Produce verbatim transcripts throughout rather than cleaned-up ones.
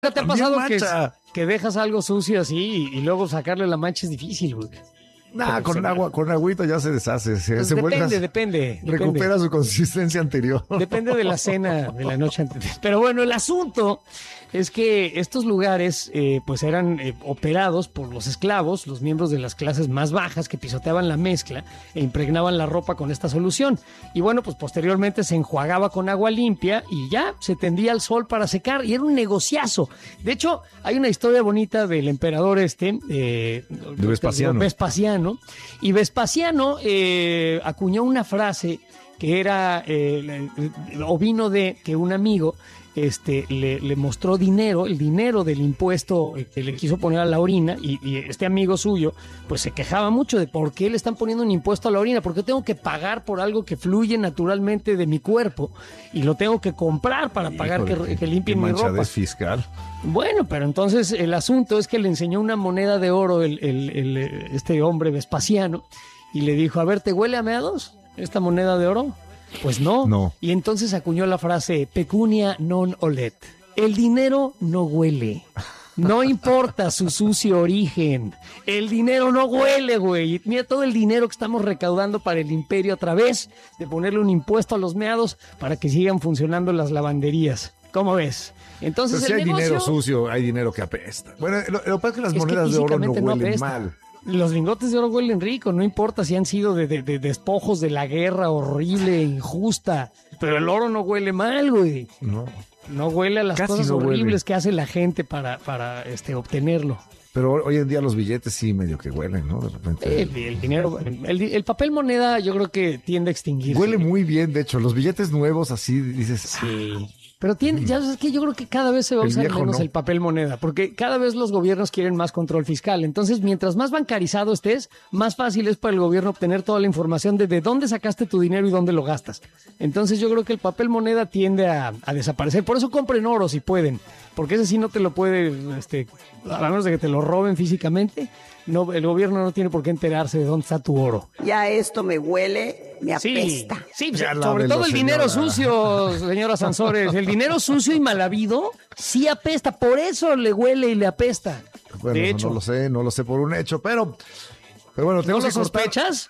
¿Te ha pasado que, mancha. que dejas algo sucio así y, y luego sacarle la mancha es difícil, güey? Nah, con agua, con agüita ya se deshace. Se, Pues se depende, vuelve a- depende, recupera depende. su consistencia anterior. Depende de la cena de la noche anterior. Pero bueno, el asunto es que estos lugares eh, pues eran eh, operados por los esclavos, los miembros de las clases más bajas que pisoteaban la mezcla e impregnaban la ropa con esta solución. Y bueno, pues posteriormente se enjuagaba con agua limpia y ya se tendía al sol para secar y era un negociazo. De hecho, hay una historia bonita del emperador este, eh, De Vespasiano. Vespasiano, y Vespasiano eh, acuñó una frase que era, eh, o vino de que un amigo este, le, le mostró dinero, el dinero del impuesto que le quiso poner a la orina, y, y este amigo suyo pues se quejaba mucho de por qué le están poniendo un impuesto a la orina, por qué tengo que pagar por algo que fluye naturalmente de mi cuerpo y lo tengo que comprar para pagar Híjole, que, qué- que limpien qué mi ropa. manchadez fiscal. Bueno, pero entonces el asunto es que le enseñó una moneda de oro el, el- el, eh, este hombre Vespasiano y le dijo, a ver, ¿te huele a meados esta moneda de oro? Pues no. No. Y entonces acuñó la frase pecunia non olet. El dinero no huele. No importa su sucio origen. El dinero no huele, güey. Y mira todo el dinero que estamos recaudando para el imperio a través de ponerle un impuesto a los meados para que sigan funcionando las lavanderías. ¿Cómo ves? Entonces Pero si el hay negocio... dinero sucio, hay dinero que apesta. Bueno, lo, lo que pasa es que las Es que monedas de oro no físicamente huelen apesta. mal. Los lingotes de oro huelen rico, no importa si han sido de, de- de despojos de la guerra horrible, injusta, pero el oro no huele mal, güey. No. No huele a las Casi cosas no huele. horribles que hace la gente para, para este, obtenerlo. Pero hoy en día los billetes sí medio que huelen, ¿no? De repente. El, el dinero, el, el papel moneda yo creo que tiende a extinguirse. Huele muy bien, de hecho. Los billetes nuevos así dices. Sí. Pero tiene, ya sabes que yo creo que cada vez se va a El usar viejo, menos no. el papel moneda, porque cada vez los gobiernos quieren más control fiscal. Entonces, mientras más bancarizado estés, más fácil es para el gobierno obtener toda la información de, de dónde sacaste tu dinero y dónde lo gastas. Entonces, yo creo que el papel moneda tiende a, a desaparecer. Por eso compren oro si pueden, porque ese sí no te lo puede, este, a menos de que te lo roben físicamente. No, el gobierno no tiene por qué enterarse de dónde está tu oro. Ya esto me huele, me Sí, apesta. sí, pues, Ya sobre lávelo, todo el dinero señora. sucio, señora Sansores. El dinero sucio y mal habido sí apesta, por eso le huele y le apesta. Bueno, de hecho, no lo sé, no lo sé por un hecho, pero. Pero bueno, ¿no tenemos lo que cortar. sospechas?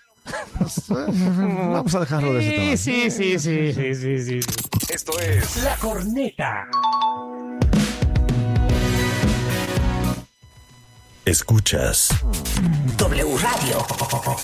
Vamos a dejarlo de ese tema. Sí, sí, sí, sí, sí, sí, sí. Esto es La corneta. Escuchas W Radio.